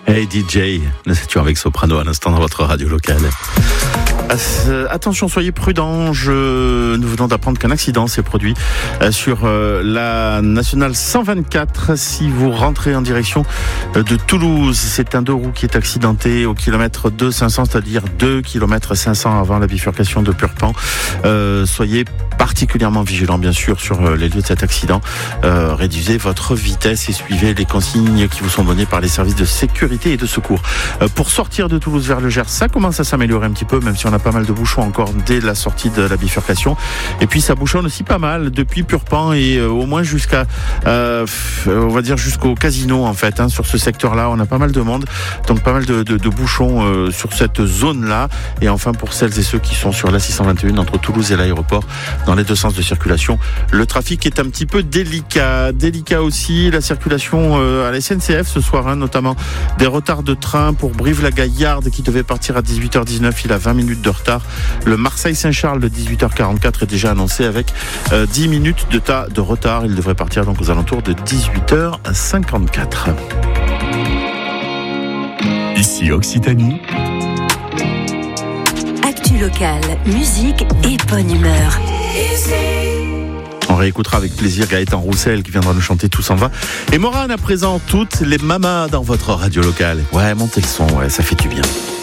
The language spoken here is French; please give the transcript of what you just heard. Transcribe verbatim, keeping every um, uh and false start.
Hey D J, nous étions avec Soprano à l'instant dans votre radio locale. Attention, soyez prudents. Je... Nous venons d'apprendre qu'un accident s'est produit sur la nationale cent vingt-quatre. Si vous rentrez en direction de Toulouse, c'est un deux roues qui est accidenté au kilomètre deux cinq cents, c'est-à-dire deux kilomètres cinq cents avant la bifurcation de Purpan. Euh, soyez particulièrement vigilants, bien sûr, sur les lieux de cet accident. Euh, réduisez votre vitesse et suivez les consignes qui vous sont données par les services de sécurité et de secours. Euh, pour sortir de Toulouse vers le Gers, ça commence à s'améliorer un petit peu, même si on a pas mal de bouchons encore dès la sortie de la bifurcation. Et puis ça bouchonne aussi pas mal depuis Purpan et euh, au moins jusqu'à, euh, on va dire jusqu'au casino en fait. Hein, sur ce secteur-là, on a pas mal de monde, donc pas mal de, de, de bouchons euh, sur cette zone-là. Et enfin pour celles et ceux qui sont sur la six cent vingt et un entre Toulouse et l'aéroport, dans les deux sens de circulation, le trafic est un petit peu délicat. Délicat aussi la circulation euh, à la S N C F ce soir, hein, notamment des retards de train pour Brive-la-Gaillarde qui devait partir à dix-huit heures dix-neuf. Il a vingt minutes de retard. Le Marseille-Saint-Charles de dix-huit heures quarante-quatre est déjà annoncé avec euh, dix minutes de tas de retard. Il devrait partir donc aux alentours de dix-huit heures cinquante-quatre. Ici Occitanie. Actu locale, musique et bonne humeur. On réécoutera avec plaisir Gaëtan Roussel qui viendra nous chanter Tout s'en va. Et Morane à présent, toutes les mamas dans votre radio locale. Ouais, montez le son, ouais, ça fait du bien.